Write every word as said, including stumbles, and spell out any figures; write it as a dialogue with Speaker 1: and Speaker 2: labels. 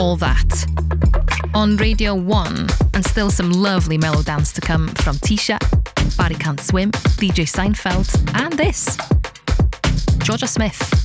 Speaker 1: All That. On Radio one, and still some lovely mellow dance to come from Tisha, Barry Can't Swim, D J Seinfeld, and this, Georgia Smith.